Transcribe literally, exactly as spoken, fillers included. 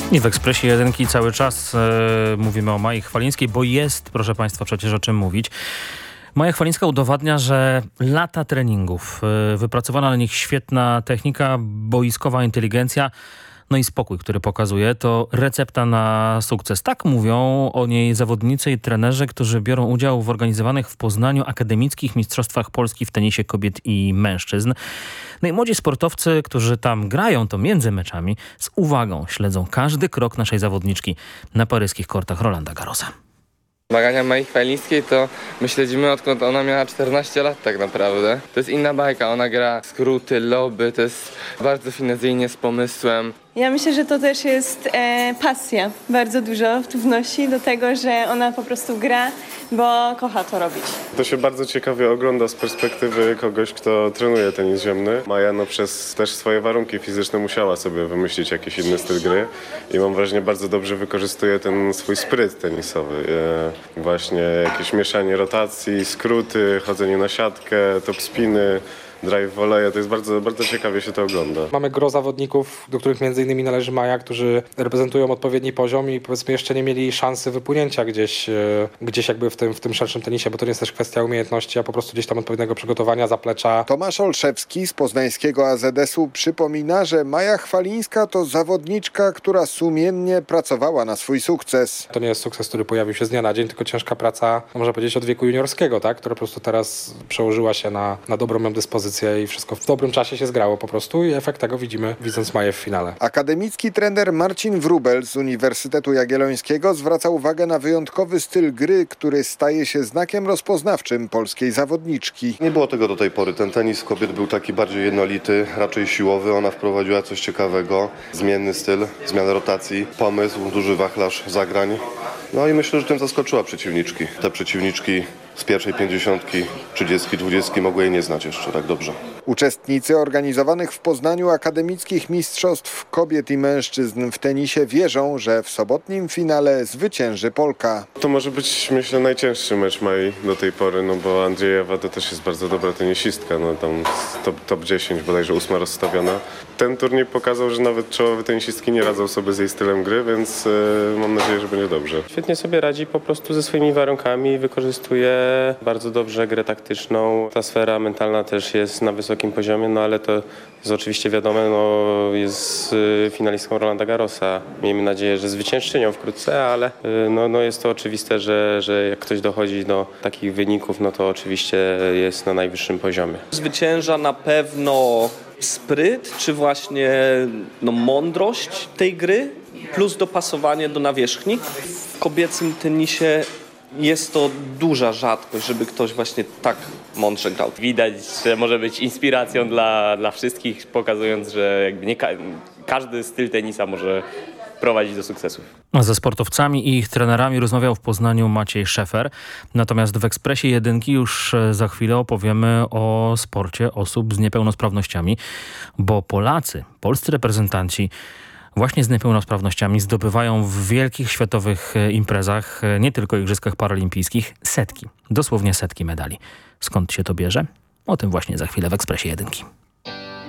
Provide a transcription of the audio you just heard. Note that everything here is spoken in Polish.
I w Ekspresie Jedynki cały czas e, mówimy o Mai Chwalińskiej, bo jest, proszę Państwa, przecież o czym mówić. Maja Chwalińska udowadnia, że lata treningów, e, wypracowana na nich świetna technika, boiskowa inteligencja, no i spokój, który pokazuje, to recepta na sukces. Tak mówią o niej zawodnicy i trenerzy, którzy biorą udział w organizowanych w Poznaniu akademickich mistrzostwach Polski w tenisie kobiet i mężczyzn. No i młodzi sportowcy, którzy tam grają, to między meczami, z uwagą śledzą każdy krok naszej zawodniczki na paryskich kortach Rolanda Garrosa. Zmagania Mai Chwalińskiej to my śledzimy, odkąd ona miała czternaście lat tak naprawdę. To jest inna bajka, ona gra skróty, loby, to jest bardzo finezyjnie, z pomysłem. Ja myślę, że to też jest e, pasja. Bardzo dużo tu wnosi do tego, że ona po prostu gra, bo kocha to robić. To się bardzo ciekawie ogląda z perspektywy kogoś, kto trenuje tenis ziemny. Maja no, przez też swoje warunki fizyczne musiała sobie wymyślić jakiś inny styl gry i mam wrażenie, bardzo dobrze wykorzystuje ten swój spryt tenisowy. E, właśnie jakieś mieszanie rotacji, skróty, chodzenie na siatkę, top spiny, drive volley, to jest bardzo, bardzo ciekawie się to ogląda. Mamy gro zawodników, do których między innymi należy Maja, którzy reprezentują odpowiedni poziom i powiedzmy jeszcze nie mieli szansy wypłynięcia gdzieś, gdzieś jakby w tym, w tym szerszym tenisie, bo to nie jest też kwestia umiejętności, a po prostu gdzieś tam odpowiedniego przygotowania, zaplecza. Tomasz Olszewski z poznańskiego A Z S u przypomina, że Maja Chwalińska to zawodniczka, która sumiennie pracowała na swój sukces. To nie jest sukces, który pojawił się z dnia na dzień, tylko ciężka praca, można powiedzieć, od wieku juniorskiego, tak? Która po prostu teraz przełożyła się na, na dobrą ją dyspozycję i wszystko w dobrym czasie się zgrało po prostu i efekt tego widzimy, widząc Maję w finale. Akademicki trener Marcin Wróbel z Uniwersytetu Jagiellońskiego zwraca uwagę na wyjątkowy styl gry, który staje się znakiem rozpoznawczym polskiej zawodniczki. Nie było tego do tej pory. Ten tenis kobiet był taki bardziej jednolity, raczej siłowy. Ona wprowadziła coś ciekawego, zmienny styl, zmianę rotacji, pomysł, duży wachlarz zagrań. No i myślę, że tym zaskoczyła przeciwniczki. Te przeciwniczki z pierwszej pięćdziesiątki, trzydziestki, dwudziestki mogły jej nie znać jeszcze tak dobrze. Uczestnicy organizowanych w Poznaniu akademickich mistrzostw kobiet i mężczyzn w tenisie wierzą, że w sobotnim finale zwycięży Polka. To może być, myślę, najcięższy mecz Mai do tej pory, no bo Andrzejewa to też jest bardzo dobra tenisistka, no tam top, top dziesięć, bodajże ósma rozstawiona. Ten turniej pokazał, że nawet czołowe tenisistki nie radzą sobie z jej stylem gry, więc yy, mam nadzieję, że będzie dobrze. Świetnie sobie radzi po prostu ze swoimi warunkami, wykorzystuje bardzo dobrze grę taktyczną. Ta sfera mentalna też jest na wysokim poziomie, no ale to jest oczywiście wiadome, no jest finalistką Rolanda Garrosa. Miejmy nadzieję, że zwyciężczynią wkrótce, ale no, no jest to oczywiste, że, że jak ktoś dochodzi do takich wyników, no to oczywiście jest na najwyższym poziomie. Zwycięża na pewno spryt, czy właśnie no, mądrość tej gry, plus dopasowanie do nawierzchni. W kobiecym tenisie jest to duża rzadkość, żeby ktoś właśnie tak mądrze grał. Widać, że może być inspiracją dla, dla wszystkich, pokazując, że jakby nie ka- każdy styl tenisa może prowadzić do sukcesów. Ze sportowcami i ich trenerami rozmawiał w Poznaniu Maciej Szefer. Natomiast w Ekspresie Jedynki już za chwilę opowiemy o sporcie osób z niepełnosprawnościami, bo Polacy, polscy reprezentanci właśnie z niepełnosprawnościami zdobywają w wielkich światowych imprezach, nie tylko Igrzyskach Paralimpijskich, setki, dosłownie setki medali. Skąd się to bierze? O tym właśnie za chwilę w Ekspresie Jedynki.